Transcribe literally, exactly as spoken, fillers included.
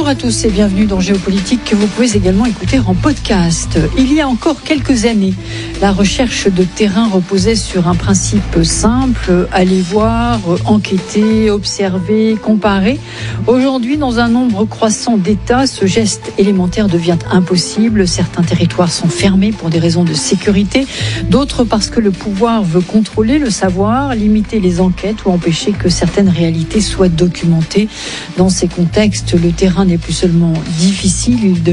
Bonjour à tous et bienvenue dans Géopolitique que vous pouvez également écouter en podcast. Il y a encore quelques années, la recherche de terrain reposait sur un principe simple, aller voir, enquêter, observer, comparer. Aujourd'hui, dans un nombre croissant d'États, ce geste élémentaire devient impossible. Certains territoires sont fermés pour des raisons de sécurité, d'autres parce que le pouvoir veut contrôler le savoir, limiter les enquêtes ou empêcher que certaines réalités soient documentées. Dans ces contextes, le terrain n'est plus seulement difficile, il